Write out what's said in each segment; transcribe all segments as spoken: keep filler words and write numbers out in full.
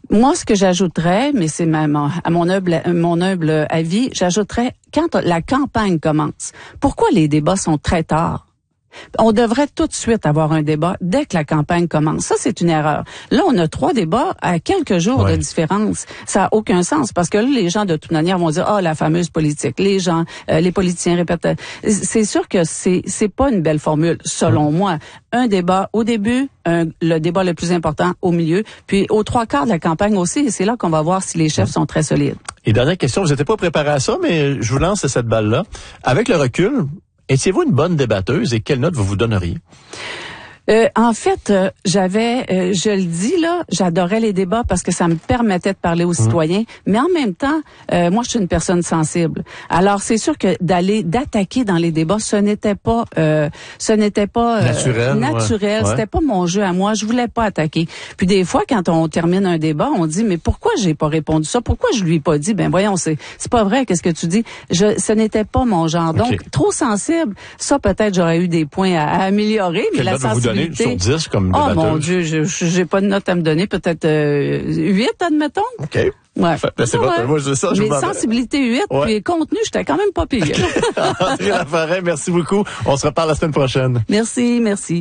Moi, ce que j'ajouterais, mais c'est même à mon humble, mon humble avis, j'ajouterais quand la campagne commence. Pourquoi les débats sont très tard? On devrait tout de suite avoir un débat dès que la campagne commence. Ça, c'est une erreur. Là, on a trois débats à quelques jours ouais. de différence. Ça n'a aucun sens parce que là, les gens, de toute manière, vont dire « Ah, oh, la fameuse politique ». Les gens, euh, les politiciens répètent. C'est sûr que c'est c'est pas une belle formule, selon mmh. moi. Un débat au début, un, le débat le plus important au milieu, puis aux trois quarts de la campagne aussi. Et c'est là qu'on va voir si les chefs mmh. sont très solides. Et dernière question, vous n'étiez pas préparé à ça, mais je vous lance cette balle-là. Avec le recul, étiez-vous une bonne débatteuse et quelle note vous vous donneriez? Euh, en fait, euh, j'avais, euh, je le dis là, j'adorais les débats parce que ça me permettait de parler aux mmh. citoyens. Mais en même temps, euh, moi, je suis une personne sensible. Alors, c'est sûr que d'aller, d'attaquer dans les débats, ce n'était pas, euh, ce n'était pas euh, naturel. naturel. Ouais. C'était pas mon jeu à moi. Je voulais pas attaquer. Puis des fois, quand on termine un débat, on dit mais pourquoi j'ai pas répondu ça? Pourquoi je lui ai pas dit? Ben voyons, c'est, c'est pas vrai. Qu'est-ce que tu dis? Je, ce n'était pas mon genre. Donc, okay. trop sensible. Ça, peut-être, j'aurais eu des points à, à améliorer. Mais Quelle la note sensibilité. Sur dix comme oh débatteuse? Mon Dieu, je j'ai pas de note à me donner, peut-être euh, huit, admettons. OK. Ouais. Ben, c'est ouais. Moi, je ça, je Mais sensibilité huit, ouais. puis contenu, j'étais quand même pas pire. André Laforêt, merci beaucoup. On se reparle la semaine prochaine. Merci, merci.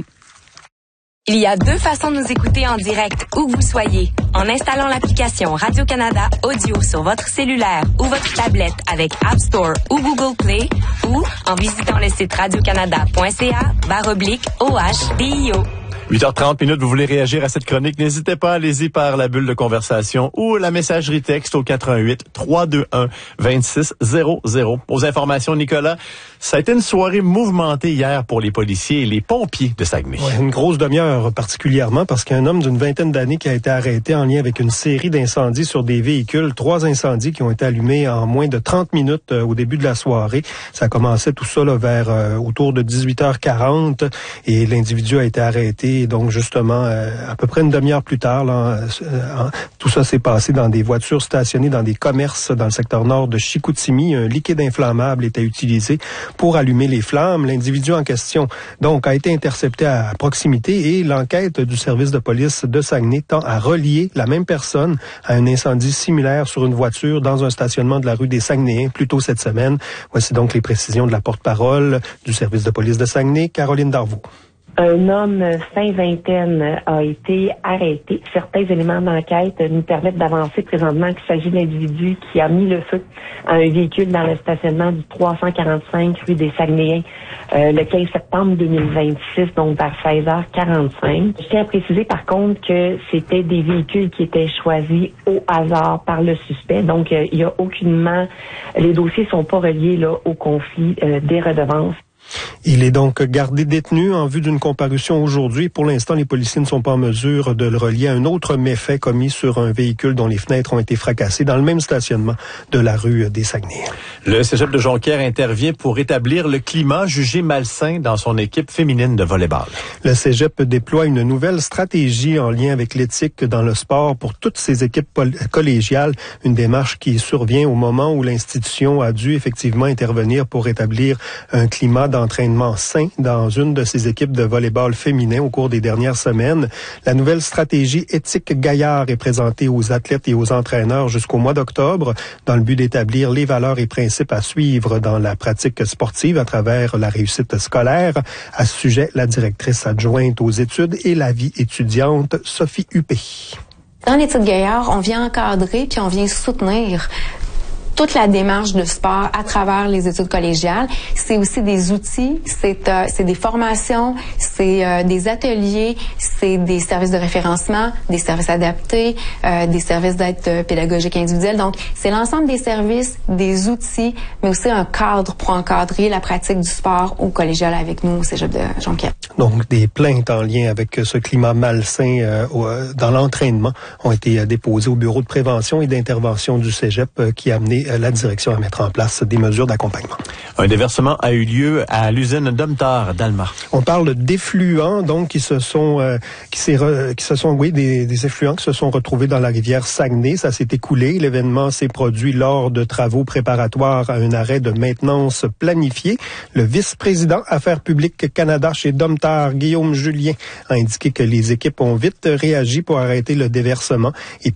Il y a deux façons de nous écouter en direct, où que vous soyez. En installant l'application Radio-Canada Audio sur votre cellulaire ou votre tablette avec App Store ou Google Play, ou en visitant le site radiocanada.ca barre oblique O H D I O. huit heures trente minutes, vous voulez réagir à cette chronique, n'hésitez pas, allez-y par la bulle de conversation ou la messagerie texte au quatre un huit, trois deux un, deux six zéro zéro. Aux informations, Nicolas, ça a été une soirée mouvementée hier pour les policiers et les pompiers de Saguenay. Ouais, une grosse demi-heure particulièrement parce qu'il y a un homme d'une vingtaine d'années qui a été arrêté en lien avec une série d'incendies sur des véhicules. Trois incendies qui ont été allumés en moins de trente minutes euh, au début de la soirée. Ça commençait tout ça là, vers euh, autour de dix-huit heures quarante et l'individu a été arrêté. Et donc, justement, euh, à peu près une demi-heure plus tard, là, euh, tout ça s'est passé dans des voitures stationnées dans des commerces dans le secteur nord de Chicoutimi. Un liquide inflammable était utilisé pour allumer les flammes. L'individu en question, donc, a été intercepté à proximité et l'enquête du service de police de Saguenay tend à relier la même personne à un incendie similaire sur une voiture dans un stationnement de la rue des Saguenayens plus tôt cette semaine. Voici donc les précisions de la porte-parole du service de police de Saguenay, Caroline Darvaux. Un homme fin vingtaine a été arrêté. Certains éléments d'enquête nous permettent d'avancer présentement qu'il s'agit de l'individu qui a mis le feu à un véhicule dans le stationnement du trois cent quarante-cinq rue des Saguenayens euh, le quinze septembre deux mille vingt-six, donc vers seize heures quarante-cinq. Je tiens à préciser par contre que c'était des véhicules qui étaient choisis au hasard par le suspect. Donc, euh, il y a aucunement, les dossiers sont pas reliés là au conflit euh, des redevances. Il est donc gardé détenu en vue d'une comparution aujourd'hui. Pour l'instant, les policiers ne sont pas en mesure de le relier à un autre méfait commis sur un véhicule dont les fenêtres ont été fracassées dans le même stationnement de la rue des Saguenay. Le Cégep de Jonquière intervient pour rétablir le climat jugé malsain dans son équipe féminine de volley-ball. Le Cégep déploie une nouvelle stratégie en lien avec l'éthique dans le sport pour toutes ses équipes collégiales. Une démarche qui survient au moment où l'institution a dû effectivement intervenir pour rétablir un climat d'entraînement sain dans une de ses équipes de volley-ball féminin au cours des dernières semaines. La nouvelle stratégie Éthique Gaillard est présentée aux athlètes et aux entraîneurs jusqu'au mois d'octobre dans le but d'établir les valeurs et principes à suivre dans la pratique sportive à travers la réussite scolaire. À ce sujet, la directrice adjointe aux études et la vie étudiante, Sophie Huppé. Dans l'Éthique Gaillard, on vient encadrer puis on vient soutenir toute la démarche de sport à travers les études collégiales. C'est aussi des outils, c'est euh, c'est des formations, c'est euh, des ateliers, c'est des services de référencement, des services adaptés, euh, des services d'aide pédagogique individuelle. Donc, c'est l'ensemble des services, des outils, mais aussi un cadre pour encadrer la pratique du sport au collégial avec nous au Cégep de Jonquière. Donc, des plaintes en lien avec ce climat malsain euh, dans l'entraînement ont été déposées au bureau de prévention et d'intervention du Cégep euh, qui a amené la direction à mettre en place des mesures d'accompagnement. Un déversement a eu lieu à l'usine Domtar d'Alma. On parle d'effluents, donc, qui se sont, euh, qui, s'est re, qui se sont, oui, des, des effluents qui se sont retrouvés dans la rivière Saguenay. Ça s'est écoulé. L'événement s'est produit lors de travaux préparatoires à un arrêt de maintenance planifié. Le vice-président Affaires publiques Canada chez Domtar, Guillaume Julien, a indiqué que les équipes ont vite réagi pour arrêter le déversement et